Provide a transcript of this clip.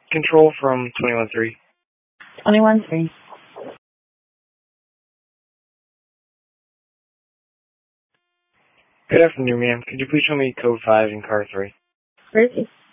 Control from 21-3. 21-3. Good afternoon, ma'am. Could you please show me code 5 in car 3? Ready?